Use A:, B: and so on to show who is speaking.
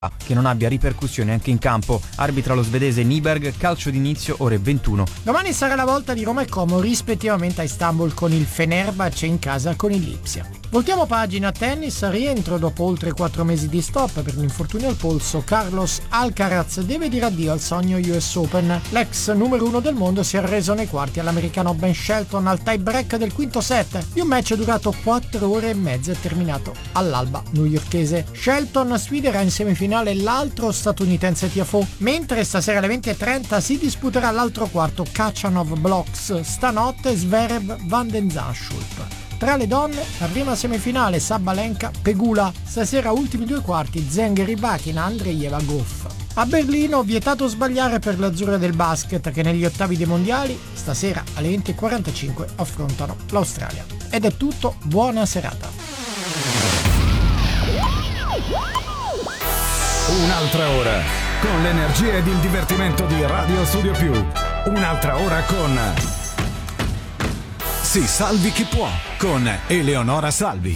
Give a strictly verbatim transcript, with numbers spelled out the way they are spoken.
A: che non abbia ripercussioni anche in campo. Arbitra lo svedese Nyberg, calcio d'inizio ore ventuno.
B: Domani sarà la volta di Roma e Como rispettivamente a Istanbul con il Fenerbahce in casa con il Lipsia. Voltiamo pagina tennis, rientro dopo oltre quattro mesi di stop per l'infortunio al polso. Carlos Alcaraz deve dire addio al sogno U S Open. L'ex numero uno del mondo si è arreso nei quarti all'americano Ben Shelton al tie break del quinto set di un match durato quattro ore e mezza e terminato all'alba newyorkese. Shelton sfiderà in semifinale l'altro statunitense Tiafoe, mentre stasera alle venti e trenta si disputerà l'altro quarto Khachanov Blocks, stanotte Zverev Van den Zandschulp. Tra le donne, la prima semifinale Sabalenka Pegula, stasera ultimi due quarti Zeng Rybakina Andreeva Goff. A Berlino vietato sbagliare per l'azzurra del basket che negli ottavi dei mondiali stasera alle venti e quarantacinque affrontano l'Australia. Ed è tutto, buona serata.
C: Un'altra ora con l'energia ed il divertimento di Radio Studio Più. Un'altra ora con Si salvi chi può con Eleonora Salvi.